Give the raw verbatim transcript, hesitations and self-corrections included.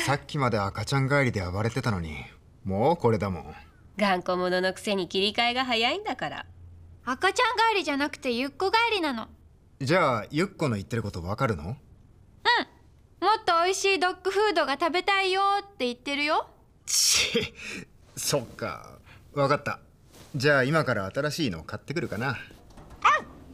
さっきまで赤ちゃん帰りで暴れてたのに、もうこれだもん。 頑固者のくせに切り替えが早いんだから。 赤ちゃん帰りじゃなくてゆっこ帰りなの。 じゃあゆっこの言ってることわかるの？うん。 もっと美味しいドッグフードが食べたいよって言ってるよ。 ちそっか、わかった。じゃあ今から新しいの買ってくるかな。